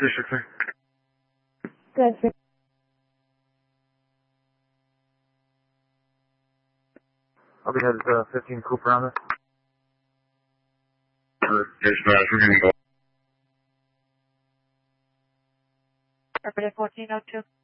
District 3. Good. I'll be headed to 15 Cooper on this. Dispatch, we're going to go. Airport 1402.